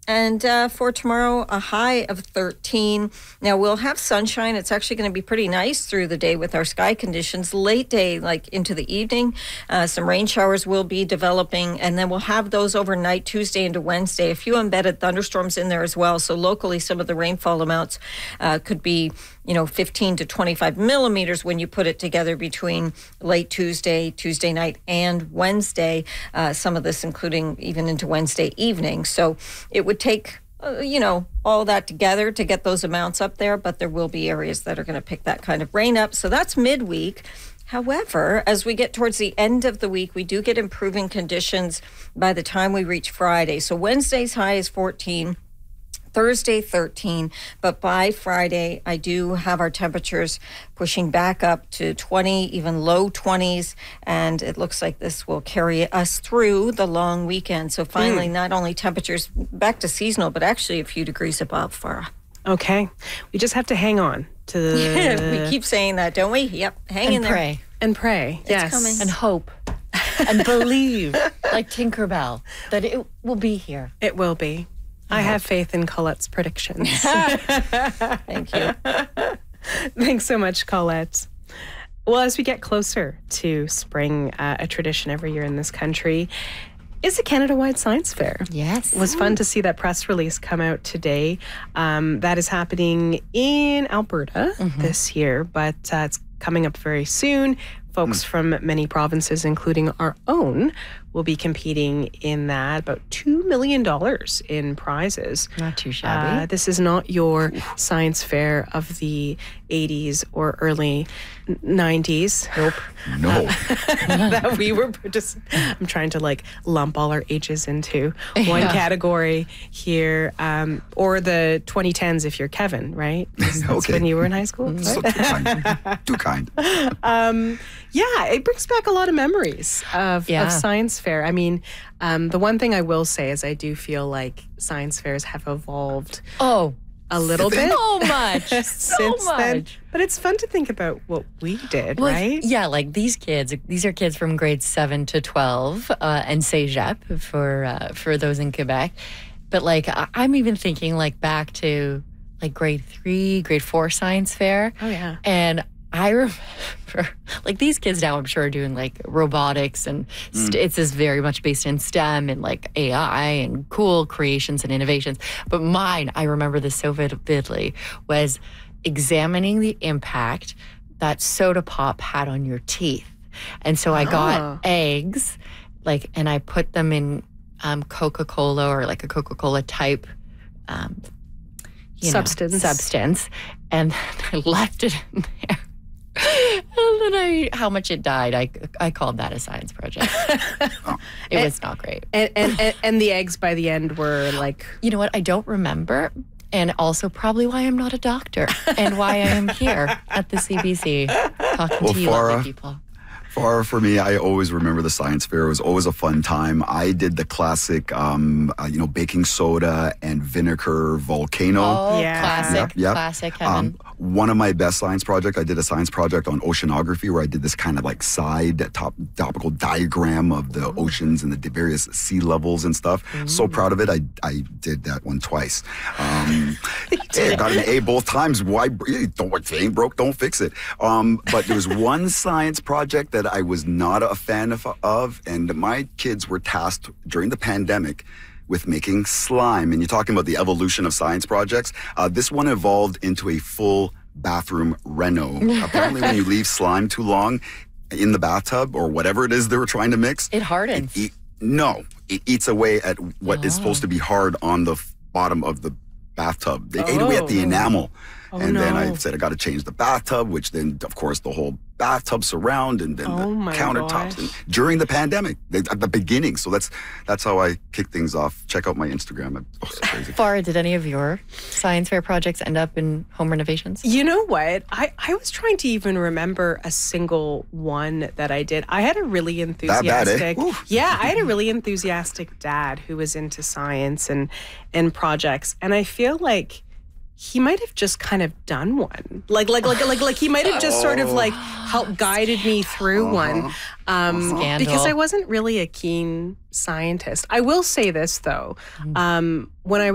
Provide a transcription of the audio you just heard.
And for tomorrow, a high of 13. Now, we'll have sunshine. It's actually going to be pretty nice through the day with our sky conditions. Late day, like into the evening, some rain showers will be developing. And then we'll have those overnight, Tuesday into Wednesday. A few embedded thunderstorms in there as well. So locally, some of the rainfall amounts could be 15 to 25 millimeters when you put it together between late Tuesday night, and Wednesday. Some of this including even into Wednesday evening. So it would take, all that together to get those amounts up there, but there will be areas that are going to pick that kind of rain up. So that's midweek. However, as we get towards the end of the week, we do get improving conditions by the time we reach Friday. So Wednesday's high is 14. Thursday, 13, but by Friday, I do have our temperatures pushing back up to 20, even low 20s, and it looks like this will carry us through the long weekend. So finally, not only temperatures back to seasonal, but actually a few degrees above, Farah. Okay. We just have to hang on to the... We keep saying that, don't we? Yep, hang in there. Pray. And pray. It's coming. And hope. And believe, like Tinkerbell, that it will be here. It will be. I have faith in Colette's predictions. Thank you. Thanks so much, Colette. Well, as we get closer to spring, a tradition every year in this country is the Canada-wide Science Fair. Yes. It was fun to see that press release come out today. That is happening in Alberta this year, but it's coming up very soon. Folks from many provinces, including our own, will be competing in that. About $2 million in prizes. Not too shabby. This is not your science fair of the 80s or early 90s. Nope. No. That we were I'm trying to lump all our ages into one category here. Or the 2010s if you're Kevin, right? That's Okay. when you were in high school. So too kind. Yeah, it brings back a lot of memories of science fair. I mean, the one thing I will say is I do feel like science fairs have evolved a little bit. So much. Since then. But it's fun to think about what we did, right? Yeah, like these are kids from grades 7 to 12 and Cégep for those in Quebec. But I'm even thinking back to grade 3, grade 4 science fair. Oh, yeah. And I remember, these kids now, I'm sure, are doing robotics, and it's very much based in STEM and AI and cool creations and innovations. But mine, I remember this so vividly, was examining the impact that soda pop had on your teeth. And so I got eggs, and I put them in Coca-Cola or a Coca-Cola type substance, and I left it in there. And then how much it died, I called that a science project. It was not great. And the eggs by the end were You know what? I don't remember. And also probably why I'm not a doctor and why I am here at the CBC talking to you lovely people. For me, I always remember the science fair. It was always a fun time. I did the classic, baking soda and vinegar volcano. Oh, yeah. Classic, Yep. classic heaven. One of my best science projects, I did a science project on oceanography where I did this kind of side topical diagram of the oceans and the various sea levels and stuff. So proud of it. I did that one twice. I got an A both times. Why? If it ain't broke, don't fix it. But there was one science project that I was not a fan of, and my kids were tasked during the pandemic with making slime. And you're talking about the evolution of science projects. This one evolved into a full bathroom reno. Apparently when you leave slime too long in the bathtub or whatever it is they were trying to mix, it hardens. It eats away at what is supposed to be hard on the bottom of the bathtub. They ate away at the enamel. Then I said, I got to change the bathtub, which then, of course, the whole bathtub surround and then the countertops. And during the pandemic, at the beginning. So that's how I kick things off. Check out my Instagram. So crazy. Farah, did any of your science fair projects end up in home renovations? You know what? I was trying to even remember a single one that I did. I had a really enthusiastic... I had a really enthusiastic dad who was into science and projects. And I feel like he might have just kind of done one. Like he might have just sort of helped guided me through one. Because I wasn't really a keen scientist. I will say this though. When I was